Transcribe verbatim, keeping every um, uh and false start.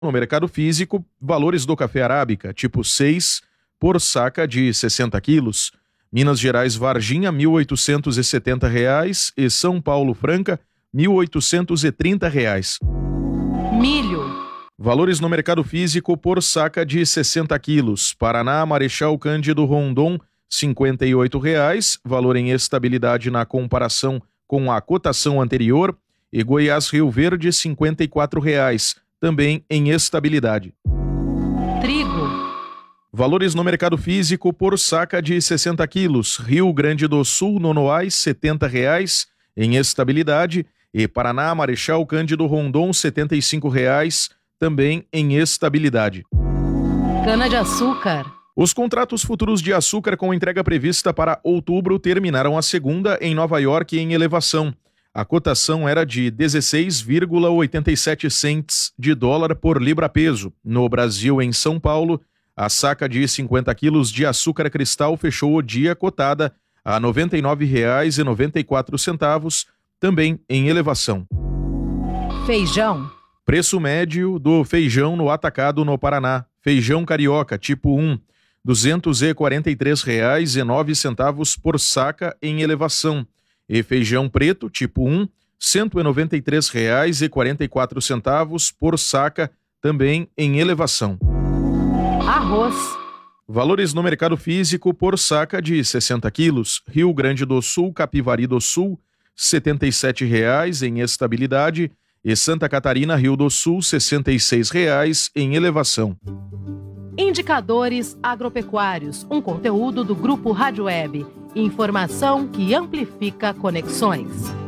No mercado físico, valores do café arábica, tipo seis, por saca de sessenta quilos. Minas Gerais Varginha, mil oitocentos e setenta reais e São Paulo Franca, mil oitocentos e trinta reais. Milho. Valores no mercado físico por saca de sessenta quilos. Paraná, Marechal Cândido Rondon, cinquenta e oito reais, valor em estabilidade na comparação com a cotação anterior. E Goiás Rio Verde, cinquenta e quatro reais, também em estabilidade. Trigo. Valores no mercado físico por saca de sessenta quilos. Rio Grande do Sul, Nonoais, setenta reais, em estabilidade. E Paraná, Marechal Cândido Rondon, setenta e cinco reais, também em estabilidade. Cana-de-açúcar. Os contratos futuros de açúcar com entrega prevista para outubro terminaram a segunda em Nova York em elevação. A cotação era de dezesseis vírgula oitenta e sete centes de dólar por libra-peso. No Brasil, em São Paulo, a saca de cinquenta quilos de açúcar cristal fechou o dia cotada a noventa e nove reais e noventa e quatro centavos, também em elevação. Feijão. Preço médio do feijão no atacado no Paraná. Feijão carioca tipo um, duzentos e quarenta e três reais e nove centavos por saca em elevação. E feijão preto tipo um, cento e noventa e três reais e quarenta e quatro centavos por saca, também em elevação. Arroz. Valores no mercado físico por saca de sessenta quilos. Rio Grande do Sul, Capivari do Sul, setenta e sete reais em estabilidade. E Santa Catarina, Rio do Sul, sessenta e seis reais em elevação. Indicadores agropecuários, um conteúdo do Grupo Rádio Web. Informação que amplifica conexões.